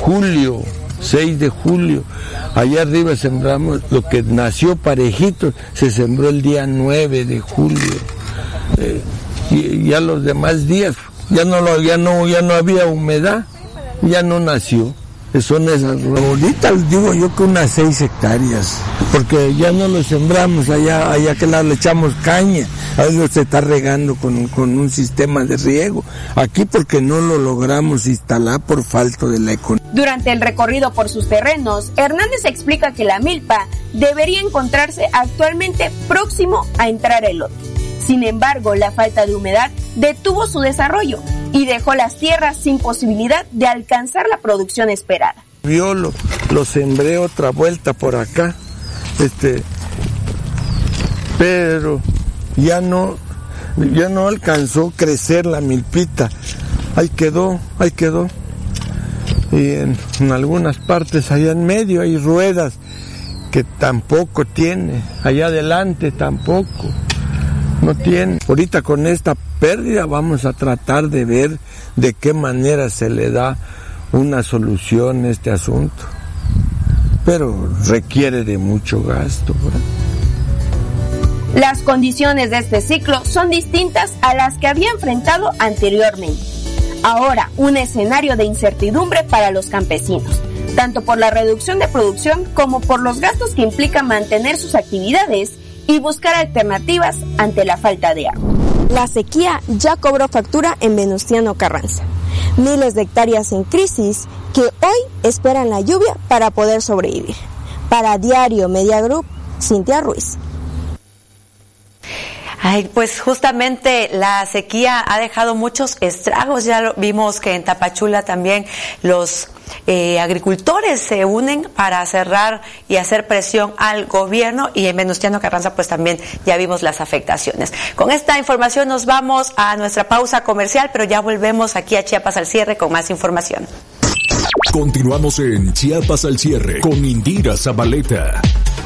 julio, 6 de julio. Allá arriba sembramos lo que nació parejito, se sembró el día 9 de julio. Y ya los demás días ya no había humedad, ya no nació. Son esas, ahorita digo yo que unas 6 hectáreas, porque ya no lo sembramos, allá que le echamos caña, ahí se está regando con un sistema de riego, aquí porque no lo logramos instalar por falta de la economía. Durante el recorrido por sus terrenos, Hernández explica que la milpa debería encontrarse actualmente próximo a entrar el lote. Sin embargo, la falta de humedad detuvo su desarrollo y dejó las tierras sin posibilidad de alcanzar la producción esperada. Yo lo sembré otra vuelta por acá, pero ya no alcanzó a crecer la milpita. Ahí quedó. Y en algunas partes allá en medio hay ruedas que tampoco tiene, allá adelante tampoco. No tiene. Ahorita con esta pérdida vamos a tratar de ver de qué manera se le da una solución a este asunto. Pero requiere de mucho gasto, ¿verdad? Las condiciones de este ciclo son distintas a las que había enfrentado anteriormente. Ahora, un escenario de incertidumbre para los campesinos, tanto por la reducción de producción como por los gastos que implica mantener sus actividades y buscar alternativas ante la falta de agua. La sequía ya cobró factura en Venustiano Carranza. Miles de hectáreas en crisis que hoy esperan la lluvia para poder sobrevivir. Para Diario Media Group, Cintia Ruiz. Ay, pues justamente la sequía ha dejado muchos estragos. Ya lo vimos que en Tapachula también los agricultores se unen para cerrar y hacer presión al gobierno, y en Venustiano Carranza pues también ya vimos las afectaciones. Con esta información nos vamos a nuestra pausa comercial, pero ya volvemos aquí a Chiapas al cierre con más información. Continuamos en Chiapas al cierre con Indira Zabaleta.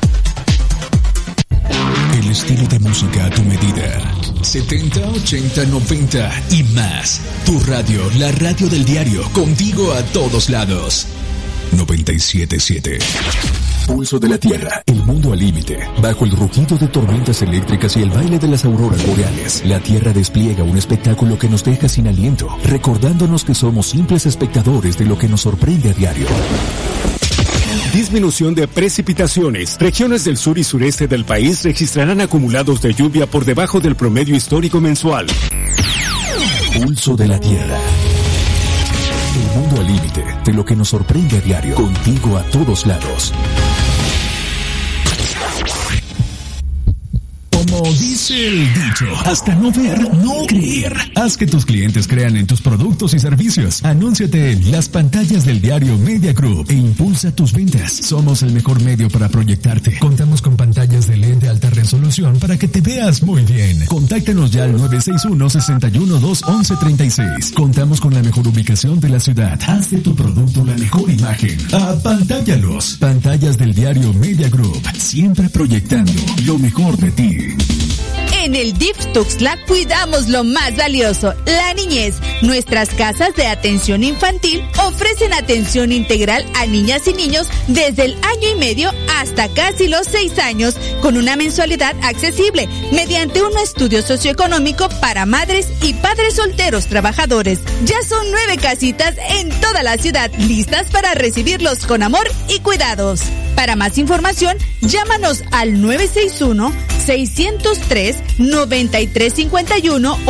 El estilo de música a tu medida. 70, 80, 90 y más. Tu radio, la radio del diario, contigo a todos lados. 97.7. Pulso de la Tierra, el mundo al límite. Bajo el rugido de tormentas eléctricas y el baile de las auroras boreales, la Tierra despliega un espectáculo que nos deja sin aliento, recordándonos que somos simples espectadores de lo que nos sorprende a diario. Disminución de precipitaciones. Regiones del sur y sureste del país registrarán acumulados de lluvia por debajo del promedio histórico mensual. Pulso de la Tierra. El mundo al límite de lo que nos sorprende a diario. Contigo a todos lados. Como dice el dicho, hasta no ver, no creer. Haz que tus clientes crean en tus productos y servicios. Anúnciate en las pantallas del diario Media Group e impulsa tus ventas. Somos el mejor medio para proyectarte. Contamos con pantallas de LED de alta resolución para que te veas muy bien. Contáctanos ya al 961-612-1136. Contamos con la mejor ubicación de la ciudad. Haz de tu producto la mejor imagen. Apantállalos. Pantallas del diario Media Group. Siempre proyectando lo mejor de ti. En el DIF Tuxtla cuidamos lo más valioso, la niñez. Nuestras casas de atención infantil ofrecen atención integral a niñas y niños desde el 1.5 años hasta casi los 6 años, con una mensualidad accesible, mediante un estudio socioeconómico para madres y padres solteros trabajadores. Ya son 9 casitas en toda la ciudad, listas para recibirlos con amor y cuidados. Para más información, llámanos al 961-603-9351 o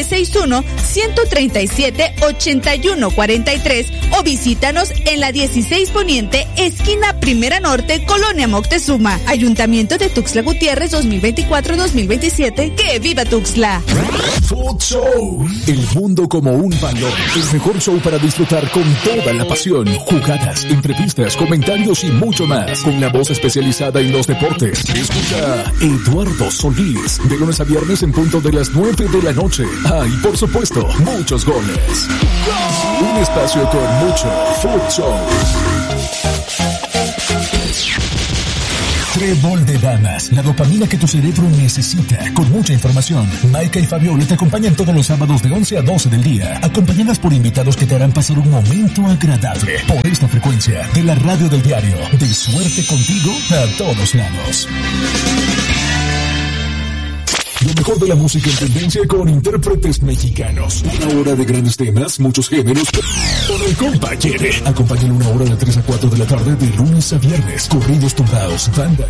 961-137-8143 o visítanos en la 16 Poniente, esquina Primera Norte, Colonia Moctezuma. Ayuntamiento de Tuxtla Gutiérrez 2024-2027. ¡Que viva Tuxtla! Food Show. El mundo como un balón. El mejor show para disfrutar con toda la pasión. Jugadas, entrevistas, comentarios y mucho más. Con la voz especializada en los deportes. Escucha Eduardo Solís. De lunes a viernes en punto de las 9 de la noche. Ah, y por supuesto, muchos goles. Un espacio con mucho Food Show. Corre Bol de Damas, la dopamina que tu cerebro necesita, con mucha información. Maika y Fabiola te acompañan todos los sábados de 11 a 12 del día, acompañadas por invitados que te harán pasar un momento agradable. Por esta frecuencia de la radio del diario, de suerte contigo a todos lados. Lo mejor de la música en tendencia con intérpretes mexicanos. Una hora de grandes temas, muchos géneros. Con el compa quiere. Acompáñalo una hora de 3 a 4 de la tarde de lunes a viernes. Corridos tumbados, banda.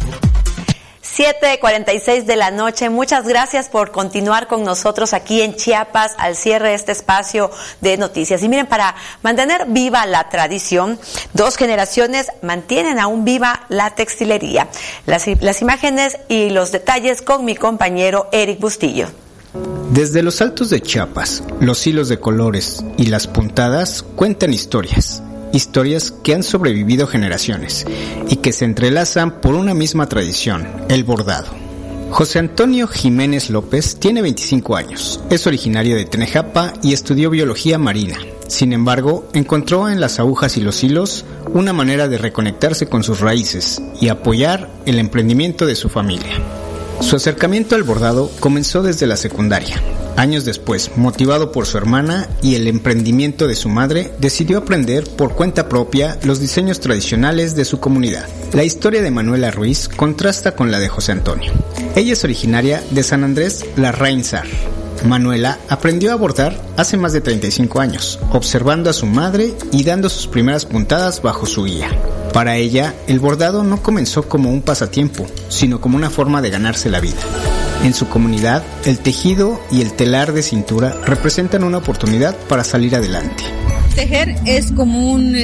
7:46 de la noche. Muchas gracias por continuar con nosotros aquí en Chiapas al cierre de este espacio de noticias. Y miren, para mantener viva la tradición, 2 generaciones mantienen aún viva la textilería. Las imágenes y los detalles con mi compañero Eric Bustillo. Desde los altos de Chiapas, los hilos de colores y las puntadas cuentan historias que han sobrevivido generaciones y que se entrelazan por una misma tradición, el bordado. José Antonio Jiménez López tiene 25 años, es originario de Tenejapa y estudió biología marina. Sin embargo, encontró en las agujas y los hilos una manera de reconectarse con sus raíces y apoyar el emprendimiento de su familia. Su acercamiento al bordado comenzó desde la secundaria. Años después, motivado por su hermana y el emprendimiento de su madre, decidió aprender por cuenta propia los diseños tradicionales de su comunidad. La historia de Manuela Ruiz contrasta con la de José Antonio. Ella es originaria de San Andrés Larrainzar. Manuela aprendió a bordar hace más de 35 años, observando a su madre y dando sus primeras puntadas bajo su guía. Para ella, el bordado no comenzó como un pasatiempo, sino como una forma de ganarse la vida. En su comunidad, el tejido y el telar de cintura representan una oportunidad para salir adelante. Tejer es como un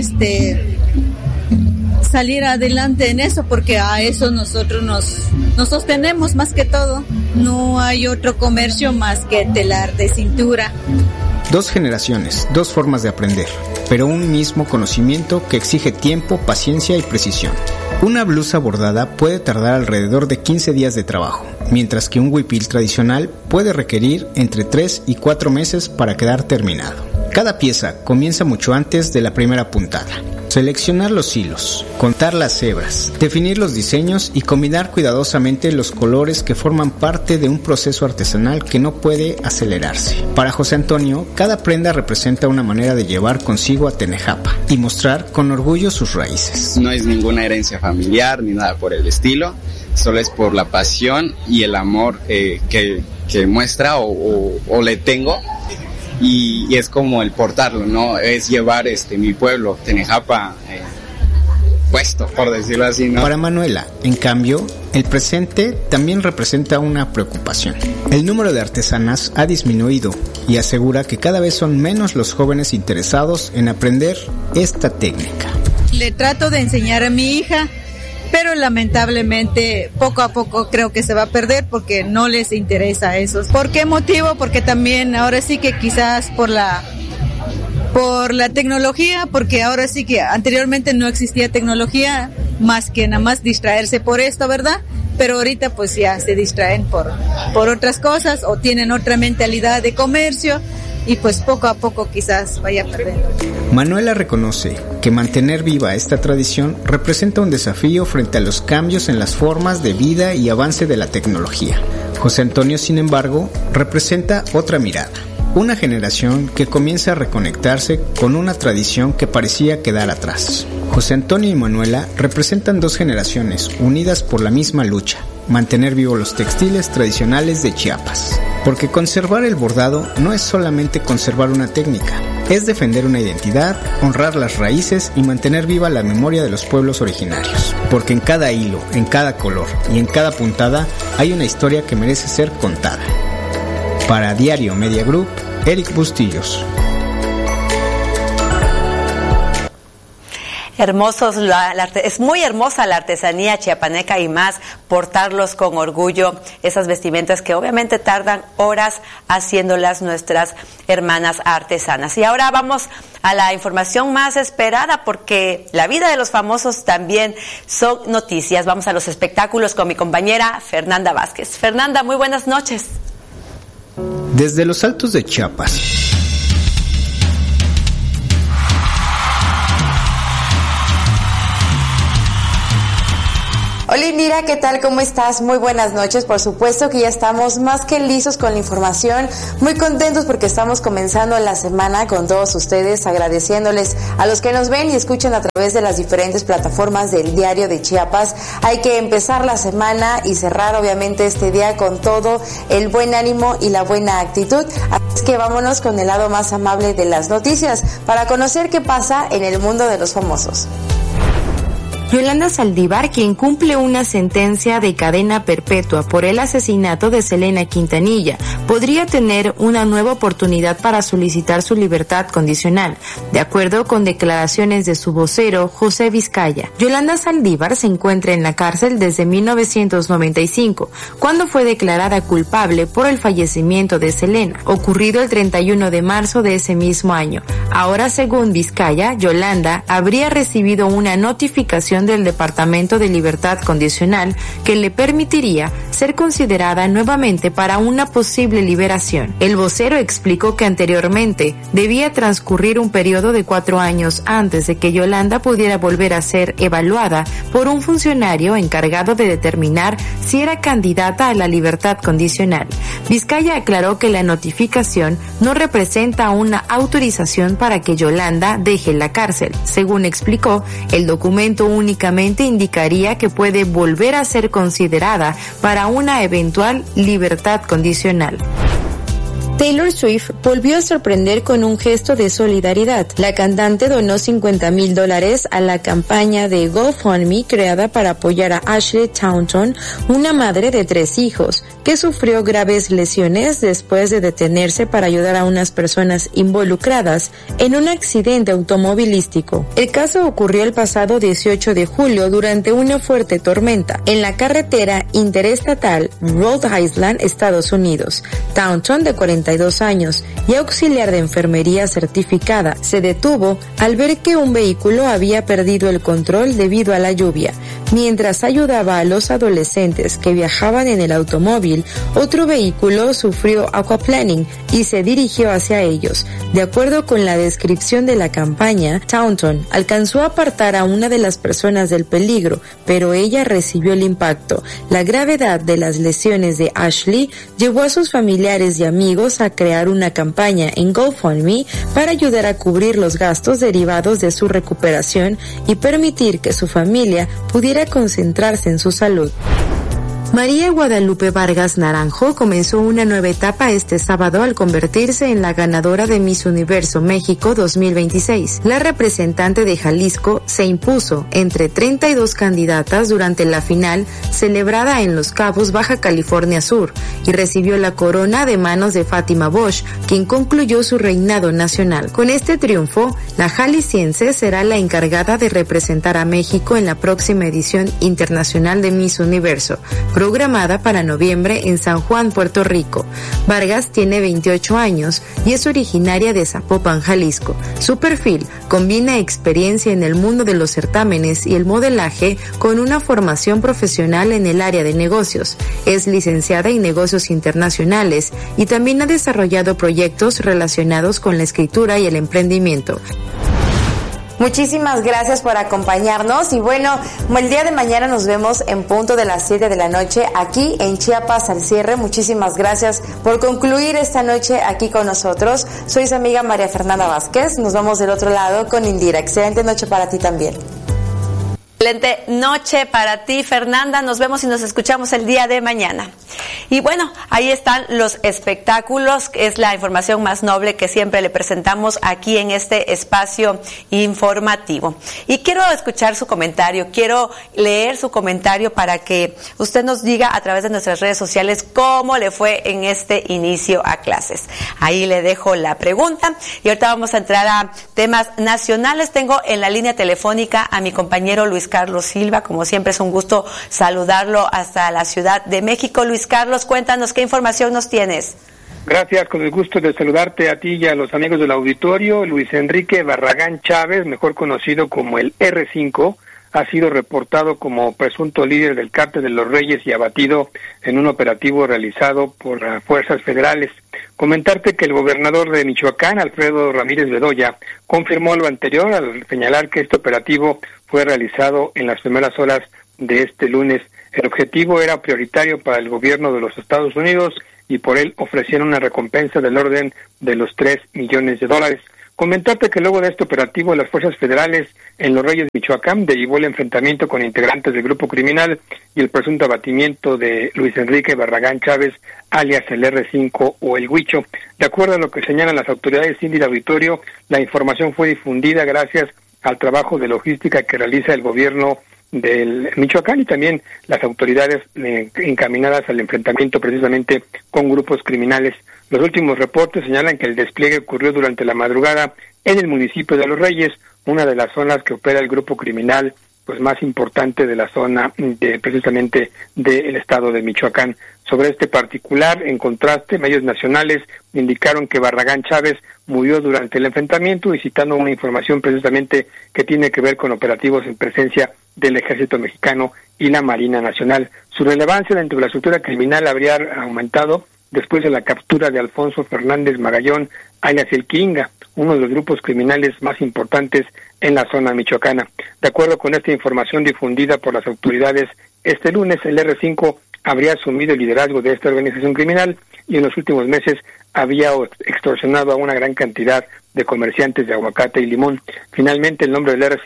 salir adelante en eso, porque a eso nosotros nos sostenemos más que todo. No hay otro comercio más que telar de cintura. 2 generaciones, 2 formas de aprender, pero un mismo conocimiento que exige tiempo, paciencia y precisión. Una blusa bordada puede tardar alrededor de 15 días de trabajo, mientras que un huipil tradicional puede requerir entre 3 y 4 meses para quedar terminado. Cada pieza comienza mucho antes de la primera puntada. Seleccionar los hilos, contar las hebras, definir los diseños y combinar cuidadosamente los colores que forman parte de un proceso artesanal que no puede acelerarse. Para José Antonio, cada prenda representa una manera de llevar consigo a Tenejapa y mostrar con orgullo sus raíces. No es ninguna herencia familiar ni nada por el estilo, solo es por la pasión y el amor que muestra o le tengo. Y es como el portarlo, ¿no? Es llevar mi pueblo, Tenejapa, puesto, por decirlo así, ¿no? Para Manuela, en cambio, el presente también representa una preocupación. El número de artesanas ha disminuido y asegura que cada vez son menos los jóvenes interesados en aprender esta técnica. Le trato de enseñar a mi hija, pero lamentablemente poco a poco creo que se va a perder porque no les interesa eso. ¿Por qué motivo? Porque también ahora sí que quizás por la tecnología, porque ahora sí que anteriormente no existía tecnología más que nada más distraerse por esto, ¿verdad? Pero ahorita pues ya se distraen por otras cosas o tienen otra mentalidad de comercio y pues poco a poco quizás vaya perdiendo. Manuela reconoce que mantener viva esta tradición representa un desafío frente a los cambios en las formas de vida y avance de la tecnología. José Antonio, sin embargo, representa otra mirada. Una generación que comienza a reconectarse con una tradición que parecía quedar atrás. José Antonio y Manuela representan 2 generaciones unidas por la misma lucha, mantener vivos los textiles tradicionales de Chiapas. Porque conservar el bordado no es solamente conservar una técnica, es defender una identidad, honrar las raíces y mantener viva la memoria de los pueblos originarios. Porque en cada hilo, en cada color y en cada puntada hay una historia que merece ser contada. Para Diario Media Group, Eric Bustillos. Es muy hermosa la artesanía chiapaneca y más portarlos con orgullo, esas vestimentas que obviamente tardan horas haciéndolas nuestras hermanas artesanas. Y ahora vamos a la información más esperada porque la vida de los famosos también son noticias. Vamos a los espectáculos con mi compañera Fernanda Vázquez. Fernanda, muy buenas noches. Desde los altos de Chiapas. Hola Indira, ¿qué tal? ¿Cómo estás? Muy buenas noches. Por supuesto que ya estamos más que listos con la información, muy contentos porque estamos comenzando la semana con todos ustedes, agradeciéndoles a los que nos ven y escuchan a través de las diferentes plataformas del Diario de Chiapas. Hay que empezar la semana y cerrar obviamente este día con todo el buen ánimo y la buena actitud. Así que vámonos con el lado más amable de las noticias para conocer qué pasa en el mundo de los famosos. Yolanda Saldívar, quien cumple una sentencia de cadena perpetua por el asesinato de Selena Quintanilla, podría tener una nueva oportunidad para solicitar su libertad condicional, de acuerdo con declaraciones de su vocero, José Vizcaya. Yolanda Saldívar se encuentra en la cárcel desde 1995, cuando fue declarada culpable por el fallecimiento de Selena, ocurrido el 31 de marzo de ese mismo año. Ahora, según Vizcaya, Yolanda habría recibido una notificación del Departamento de Libertad Condicional que le permitiría ser considerada nuevamente para una posible liberación. El vocero explicó que anteriormente debía transcurrir un periodo de 4 años antes de que Yolanda pudiera volver a ser evaluada por un funcionario encargado de determinar si era candidata a la libertad condicional. Vizcaya aclaró que la notificación no representa una autorización para que Yolanda deje la cárcel. Según explicó, el documento únicamente indicaría que puede volver a ser considerada para una eventual libertad condicional. Taylor Swift volvió a sorprender con un gesto de solidaridad. La cantante donó $50,000 a la campaña de GoFundMe creada para apoyar a Ashley Taunton, una madre de 3 hijos, que sufrió graves lesiones después de detenerse para ayudar a unas personas involucradas en un accidente automovilístico. El caso ocurrió el pasado 18 de julio durante una fuerte tormenta en la carretera interestatal Rhode Island, Estados Unidos. Taunton, de 42 años y auxiliar de enfermería certificada, se detuvo al ver que un vehículo había perdido el control debido a la lluvia. Mientras ayudaba a los adolescentes que viajaban en el automóvil, otro vehículo sufrió aquaplaning y se dirigió hacia ellos. De acuerdo con la descripción de la campaña, Taunton alcanzó a apartar a una de las personas del peligro, pero ella recibió el impacto. La gravedad de las lesiones de Ashley llevó a sus familiares y amigos a crear una campaña en GoFundMe para ayudar a cubrir los gastos derivados de su recuperación y permitir que su familia pudiera concentrarse en su salud. María Guadalupe Vargas Naranjo comenzó una nueva etapa este sábado al convertirse en la ganadora de Miss Universo México 2026. La representante de Jalisco se impuso entre 32 candidatas durante la final celebrada en Los Cabos, Baja California Sur, y recibió la corona de manos de Fátima Bosch, quien concluyó su reinado nacional. Con este triunfo, la jalisciense será la encargada de representar a México en la próxima edición internacional de Miss Universo, programada para noviembre en San Juan, Puerto Rico. Vargas tiene 28 años y es originaria de Zapopan, Jalisco. Su perfil combina experiencia en el mundo de los certámenes y el modelaje con una formación profesional en el área de negocios. Es licenciada en negocios internacionales y también ha desarrollado proyectos relacionados con la escritura y el emprendimiento. Muchísimas gracias por acompañarnos y bueno, el día de mañana nos vemos en punto de las 7 de la noche aquí en Chiapas al cierre. Muchísimas gracias por concluir esta noche aquí con nosotros. Soy su amiga María Fernanda Vázquez. Nos vemos del otro lado con Indira. Excelente noche para ti también. Excelente noche para ti, Fernanda. Nos vemos y nos escuchamos el día de mañana. Y bueno, ahí están los espectáculos, es la información más noble que siempre le presentamos aquí en este espacio informativo. Y quiero escuchar su comentario, quiero leer su comentario para que usted nos diga a través de nuestras redes sociales cómo le fue en este inicio a clases. Ahí le dejo la pregunta y ahorita vamos a entrar a temas nacionales. Tengo en la línea telefónica a mi compañero Luis Carlos Silva. Como siempre es un gusto saludarlo hasta la Ciudad de México. Luis Carlos, cuéntanos qué información nos tienes. Gracias, con el gusto de saludarte a ti y a los amigos del auditorio. Luis Enrique Barragán Chávez, mejor conocido como el R5, ha sido reportado como presunto líder del Cártel de los Reyes y abatido en un operativo realizado por las fuerzas federales. Comentarte que el gobernador de Michoacán, Alfredo Ramírez Bedoya, confirmó lo anterior al señalar que este operativo fue realizado en las primeras horas de este lunes. El objetivo era prioritario para el gobierno de los Estados Unidos y por él ofrecieron una recompensa del orden de los $3 millones. Comentarte que luego de este operativo, las fuerzas federales en Los Reyes, Michoacán, derivó el enfrentamiento con integrantes del grupo criminal y el presunto abatimiento de Luis Enrique Barragán Chávez, alias el R5 o el Huicho. De acuerdo a lo que señalan las autoridades, Cindy de Auditorio, la información fue difundida gracias al trabajo de logística que realiza el gobierno del Michoacán y también las autoridades encaminadas al enfrentamiento precisamente con grupos criminales. Los últimos reportes señalan que el despliegue ocurrió durante la madrugada en el municipio de Los Reyes, una de las zonas que opera el grupo criminal pues más importante de la zona precisamente del estado de Michoacán. Sobre este particular, en contraste, medios nacionales indicaron que Barragán Chávez murió durante el enfrentamiento y citando una información precisamente que tiene que ver con operativos en presencia del Ejército Mexicano y la Marina Nacional. Su relevancia dentro de la estructura criminal habría aumentado después de la captura de Alfonso Fernández Magallón, alias el Kinga, uno de los grupos criminales más importantes en la zona michoacana. De acuerdo con esta información difundida por las autoridades, este lunes el R5 habría asumido el liderazgo de esta organización criminal y en los últimos meses había extorsionado a una gran cantidad de comerciantes de aguacate y limón. Finalmente, el nombre del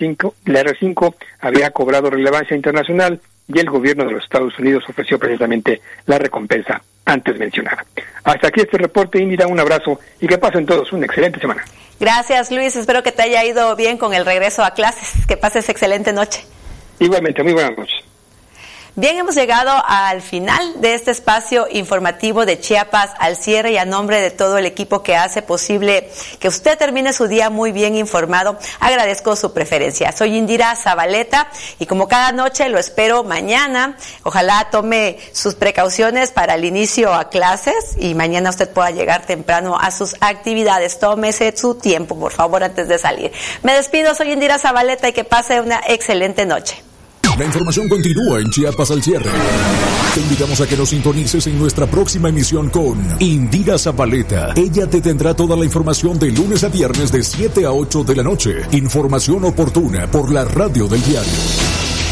R5 había cobrado relevancia internacional y el gobierno de los Estados Unidos ofreció precisamente la recompensa antes mencionada. Hasta aquí este reporte, Indira, un abrazo y que pasen todos una excelente semana. Gracias, Luis, espero que te haya ido bien con el regreso a clases, que pases excelente noche. Igualmente, muy buenas noches. Bien, hemos llegado al final de este espacio informativo de Chiapas al cierre y a nombre de todo el equipo que hace posible que usted termine su día muy bien informado, agradezco su preferencia. Soy Indira Zabaleta y como cada noche lo espero mañana. Ojalá tome sus precauciones para el inicio a clases y mañana usted pueda llegar temprano a sus actividades. Tómese su tiempo, por favor, antes de salir. Me despido, soy Indira Zabaleta y que pase una excelente noche. La información continúa en Chiapas al cierre. Te invitamos a que nos sintonices en nuestra próxima emisión con Indira Zabaleta. Ella te tendrá toda la información de lunes a viernes de 7 a 8 de la noche. Información oportuna por la radio del diario.